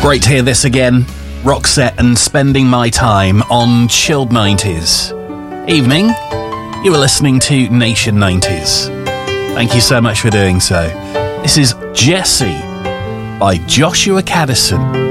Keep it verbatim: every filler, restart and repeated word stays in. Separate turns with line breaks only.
Great to hear this again. Roxette and Spending My Time on Chilled nineties. Evening, you were listening to Nation nineties. Thank you so much for doing so. This is Jessie by Joshua Caddison.